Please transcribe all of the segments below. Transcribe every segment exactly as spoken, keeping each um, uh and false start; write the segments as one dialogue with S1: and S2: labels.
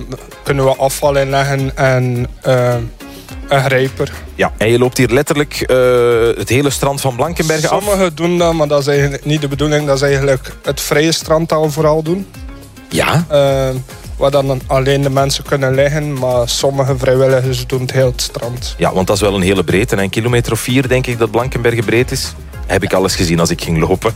S1: kunnen we afval inleggen en uh, een grijper.
S2: Ja, en je loopt hier letterlijk uh, het hele strand van Blankenberge af?
S1: Sommigen doen dat, maar dat is eigenlijk niet de bedoeling. Dat is eigenlijk het vrije strand dat we vooral doen.
S2: Ja?
S1: Uh, waar dan alleen de mensen kunnen liggen, maar sommige vrijwilligers doen het heel het strand.
S2: Ja, want dat is wel een hele breedte. Een kilometer of vier denk ik dat Blankenberge breed is. Heb ik alles gezien als ik ging lopen.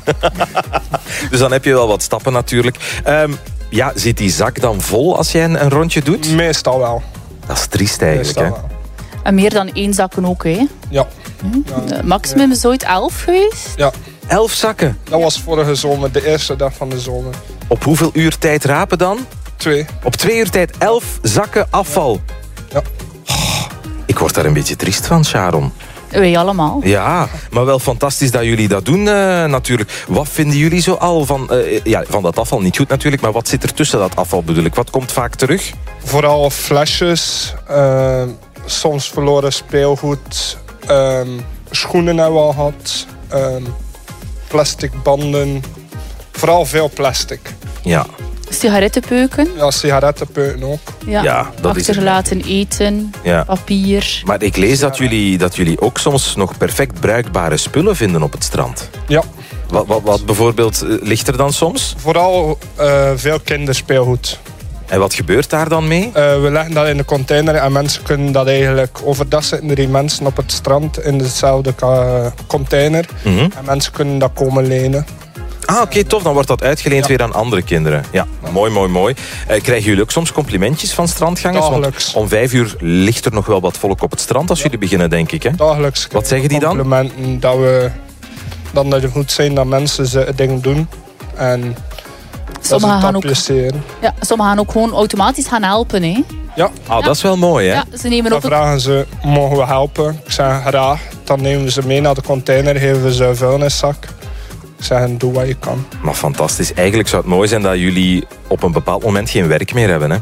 S2: Dus dan heb je wel wat stappen natuurlijk. Um, ja, zit die zak dan vol als jij een, een rondje doet?
S1: Meestal wel.
S2: Dat is triest eigenlijk,
S1: Meestal
S2: hè?
S1: wel.
S3: En meer dan één zakken ook, hè?
S1: Ja.
S3: Hm? De maximum is ooit elf geweest?
S1: Ja.
S2: Elf zakken?
S1: Dat was vorige zomer, de eerste dag van de zomer.
S2: Op hoeveel uur tijd rapen dan?
S1: Twee.
S2: Op twee uur tijd elf zakken afval.
S1: Ja.
S2: Oh, ik word daar een beetje triest van, Sharon.
S3: Wij allemaal.
S2: Ja, maar wel fantastisch dat jullie dat doen uh, natuurlijk. Wat vinden jullie zo al van, uh, ja, van dat afval? Niet goed natuurlijk, maar wat zit er tussen dat afval bedoel ik? Wat komt vaak terug?
S1: Vooral flesjes, uh, soms verloren speelgoed, um, schoenen hebben we al gehad, um, plastic banden, vooral veel plastic.
S2: Ja.
S3: Sigarettenpeuken.
S1: Ja, sigarettenpeuken ook.
S3: Ja,
S2: ja dat
S3: achtergelaten
S2: is
S3: eten,
S2: ja.
S3: papier.
S2: Maar ik lees dat jullie, dat jullie ook soms nog perfect bruikbare spullen vinden op het strand.
S1: Ja.
S2: Wat, wat, wat bijvoorbeeld ligt er dan soms?
S1: Vooral uh, veel kinderspeelgoed.
S2: En wat gebeurt daar dan mee?
S1: Uh, we leggen dat in de container en mensen kunnen dat eigenlijk... Overdag zitten er die mensen op het strand in dezelfde uh, container.
S2: Mm-hmm.
S1: En mensen kunnen dat komen lenen.
S2: Ah, oké, okay, tof. Dan wordt dat uitgeleend ja. weer aan andere kinderen. Ja, ja. mooi, mooi, mooi. Uh, krijgen jullie ook soms complimentjes van strandgangers?
S1: Dagelijks.
S2: Want om vijf uur ligt er nog wel wat volk op het strand als ja. jullie beginnen, denk ik. Hè?
S1: Dagelijks.
S2: Wat zeggen die dan?
S1: Complimenten dat we... Dan dat het goed zijn dat mensen ze dingen doen. En
S3: sommigen gaan, ook,
S1: appreciëren.
S3: ja, sommigen gaan ook gewoon automatisch gaan helpen. Hè?
S1: Ja.
S2: Ah, ja. Dat is wel mooi, hè?
S3: Ja, ze nemen
S1: dan
S3: op het...
S1: vragen ze, mogen we helpen? Ik zeg, graag. Dan nemen we ze mee naar de container, geven we ze een vuilniszak. Ik zeg, doe wat je kan.
S2: Maar fantastisch. Eigenlijk zou het mooi zijn dat jullie op een bepaald moment geen werk meer hebben, hè?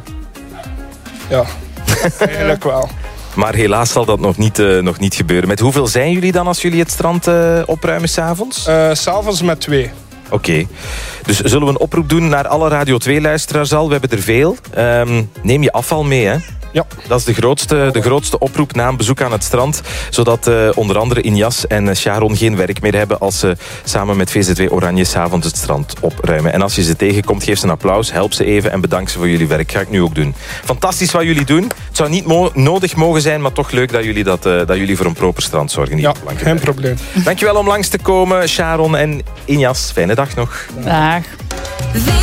S1: Ja, eigenlijk wel.
S2: Maar helaas zal dat nog niet, uh, nog niet gebeuren. Met hoeveel zijn jullie dan als jullie het strand uh, opruimen s'avonds?
S1: Uh, s'avonds met twee.
S2: Oké. Okay. Dus zullen we een oproep doen naar alle Radio twee-luisteraars al? We hebben er veel. Um, neem je afval mee, hè?
S1: Ja.
S2: Dat is de grootste, de grootste oproep na een bezoek aan het strand. Zodat uh, onder andere Injas en Sharon geen werk meer hebben als ze samen met V Z W Oranje 's avonds het strand opruimen. En als je ze tegenkomt, geef ze een applaus, help ze even en bedank ze voor jullie werk. Ga ik nu ook doen. Fantastisch wat jullie doen. Het zou niet mo- nodig mogen zijn, maar toch leuk dat jullie, dat, uh, dat jullie voor een proper strand zorgen.
S1: Ja, geen probleem.
S2: Dankjewel om langs te komen, Sharon en Injas. Fijne dag nog.
S3: Dag.